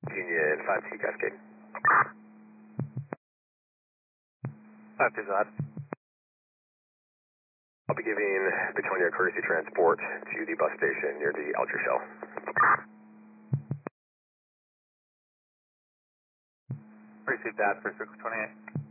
Union 5T Cascade. 5 Dot. I'll be giving Victoria courtesy transport to the bus station near the Alger Shell. Received that for 628.